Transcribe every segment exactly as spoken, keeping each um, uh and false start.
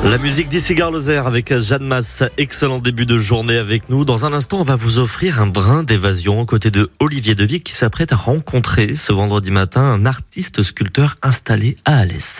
La musique d'Issy Garloser avec Jeanne Masse. Excellent début de journée avec nous. Dans un instant, on va vous offrir un brin d'évasion aux côtés de Olivier Devic qui s'apprête à rencontrer ce vendredi matin un artiste sculpteur installé à Alès.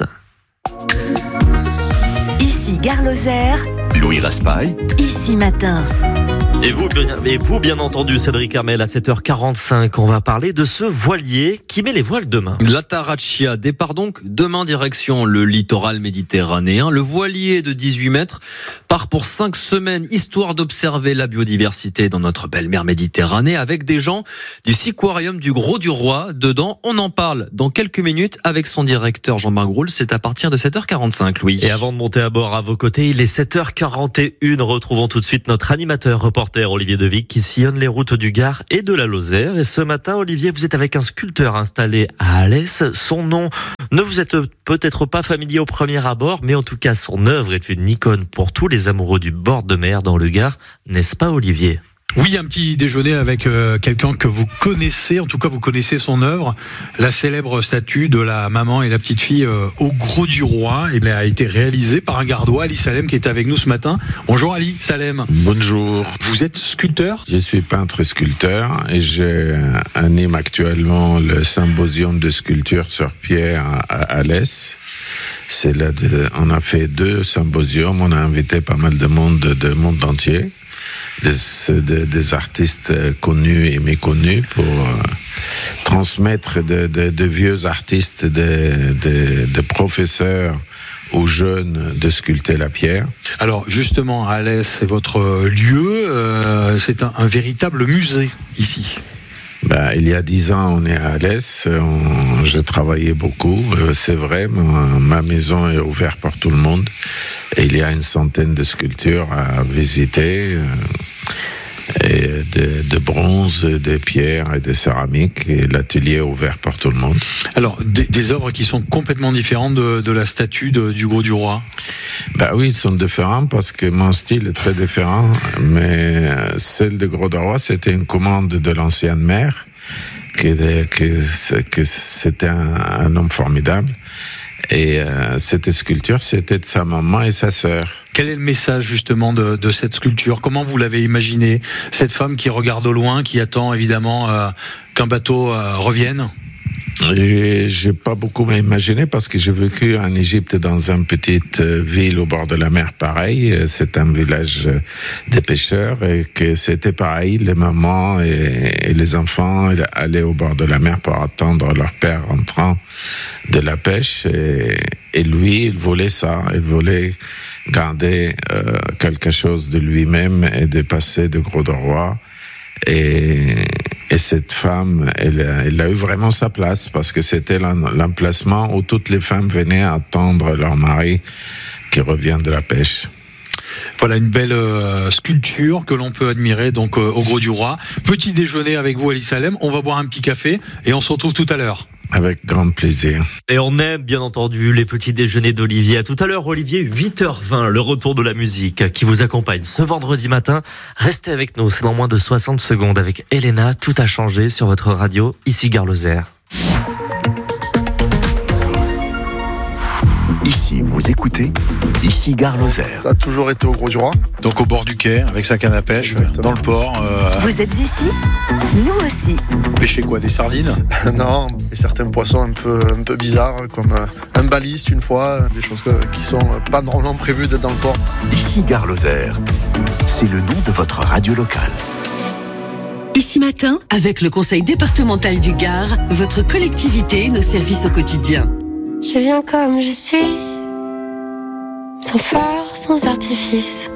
Issy Garloser, Louis Raspail, Ici Matin. Et vous, bien, et vous, bien entendu, Cédric Armel, à sept heures quarante-cinq, on va parler de ce voilier qui met les voiles demain. La Tarachia départ donc demain direction le littoral méditerranéen. Le voilier de dix-huit mètres part pour cinq semaines, histoire d'observer la biodiversité dans notre belle mer Méditerranée avec des gens du Siquarium du Gros du Roi. Dedans, on en parle dans quelques minutes avec son directeur Jean-Marc Groul. C'est à partir de sept heures quarante-cinq, Louis. Et avant de monter à bord à vos côtés, il est sept heures quarante et une. Retrouvons tout de suite notre animateur reporter Olivier Devic qui sillonne les routes du Gard et de la Lozère. Et ce matin, Olivier, vous êtes avec un sculpteur installé à Alès. Son nom ne vous êtes peut-être pas familier au premier abord, mais en tout cas, son œuvre est une icône pour tous les amoureux du bord de mer dans le Gard. N'est-ce pas, Olivier ? Oui, un petit déjeuner avec euh, quelqu'un que vous connaissez, en tout cas vous connaissez son œuvre, la célèbre statue de la maman et la petite fille euh, au Gros du Roi, et bien, a été réalisée par un Gardois, Ali Salem, qui est avec nous ce matin. Bonjour Ali Salem. Bonjour. Vous êtes sculpteur ? Je suis peintre sculpteur et j'anime actuellement le symposium de sculpture sur pierre à Alès. C'est là de, on a fait deux symposiums, on a invité pas mal de monde du monde entier. Des, des, des artistes connus et méconnus pour euh, transmettre de, de, de vieux artistes, de, de, de professeurs aux jeunes de sculpter la pierre. Alors justement, Alès, c'est votre lieu, euh, c'est un, un véritable musée ici. Ben, il y a dix ans, on est à Alès, on, j'ai travaillé beaucoup, euh, c'est vrai, ma, ma maison est ouverte pour tout le monde, et il y a une centaine de sculptures à visiter, euh, et de, de bronze, de pierre et de céramique, et l'atelier est ouvert pour tout le monde. Alors, des, des œuvres qui sont complètement différentes de, de la statue de, du Gros du Roi. Ben oui, ils sont différents parce que mon style est très différent, mais celle de Gros du Roi, c'était une commande de l'ancienne mère, que, que, que c'était un, un homme formidable. Et euh, cette sculpture, c'était de sa maman et sa sœur. Quel est le message justement de, de cette sculpture ? Comment vous l'avez imaginé ? Cette femme qui regarde au loin, qui attend évidemment euh, qu'un bateau euh, revienne ? J'ai, j'ai pas beaucoup imaginé parce que j'ai vécu en Égypte dans une petite ville au bord de la mer pareil. C'est un village de pêcheurs et que c'était pareil. Les mamans et, et les enfants allaient au bord de la mer pour attendre leur père rentrant de la pêche. Et, et lui, il voulait ça. Il voulait garder euh, quelque chose de lui-même et de passer de Gros du Roi. Et, et cette femme, elle, elle a eu vraiment sa place parce que c'était l'emplacement où toutes les femmes venaient attendre leur mari qui revient de la pêche. Voilà une belle euh, sculpture que l'on peut admirer donc euh, au Gros du Roi. Petit déjeuner avec vous, Ali Salem. On va boire un petit café et on se retrouve tout à l'heure. Avec grand plaisir. Et on aime bien entendu les petits déjeuners d'Olivier. À tout à l'heure, Olivier, huit heures vingt, le retour de la musique qui vous accompagne ce vendredi matin. Restez avec nous, c'est dans moins de soixante secondes avec Elena. Tout a changé sur votre radio, Issy Garloser. Ici vous écoutez Issy Garloser. Ça a toujours été au Gros du Roi. Donc au bord du quai, avec sa canne à pêche, exactement. Dans le port. Euh... Vous êtes ici ? Nous aussi. Pêcher quoi, des sardines ? Non, et certains poissons un peu, un peu bizarres, comme un baliste une fois, des choses qui sont pas normalement prévues d'être dans le port. Issy Garloser, c'est le nom de votre radio locale. Ici Matin, avec le Conseil départemental du Gard, votre collectivité, nos services au quotidien. Je viens comme je suis, sans phare, sans artifice.